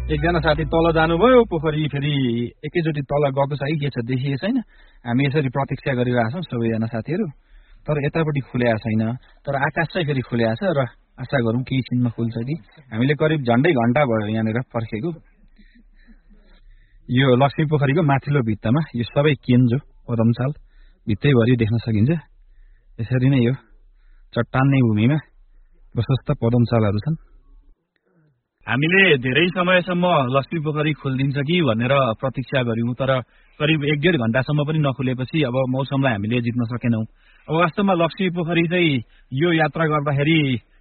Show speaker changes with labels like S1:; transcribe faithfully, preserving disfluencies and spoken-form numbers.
S1: एकजना साथी तल जानुभयो पोखरी फेरि एकैचोटि तल गएको छ कि के छ देखिएको छैन। हामी यसरी प्रतीक्षा गरिरहेका छौँ सबैजना साथीहरू, तर यतापट्टि खुलेको छैन। तर आकाश चाहिँ फेरि खुलेको छ र आशा गरौँ केही छिनमा खुल्छ कि। हामीले करिब झन्डै घन्टा भयो यहाँनिर पर्खेको। यो लक्ष्मी पोखरीको माथिल्लो भित्तामा यो सबै केन्जो पदमचाल भित्तैभरि देख्न सकिन्छ। यसरी नै यो चट्टानै भूमिमा प्रशस्त पदमचालहरू छन्। हामीले धेरै समयसम्म लक्ष्मी पोखरी खोलिदिन्छ कि भनेर प्रतीक्षा गर्यौं, तर करिब एक डेढ घण्टासम्म पनि नखुलेपछि अब मौसमलाई हामीले जित्न सकेनौं। अब वास्तवमा लक्ष्मी पोखरी चाहिँ यो यात्रा गर्दाखेरि